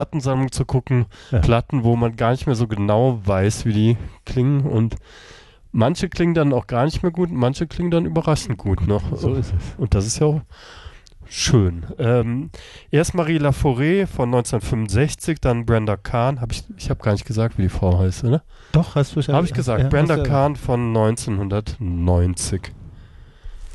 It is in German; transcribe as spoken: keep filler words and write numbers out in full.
Plattensammlung zu gucken. Ja. Platten, wo man gar nicht mehr so genau weiß, wie die klingen. Und manche klingen dann auch gar nicht mehr gut, manche klingen dann überraschend gut noch. So ist es. Und das ist ja auch schön. Ähm, erst Marie Laforêt von neunzehnhundertfünfundsechzig, dann Brenda Kahn. Hab ich ich habe gar nicht gesagt, wie die Frau heißt, oder? Doch, hast du schon. Habe ich gesagt. Ja, Brenda hast du- Kahn von neunzehnhundertneunzig.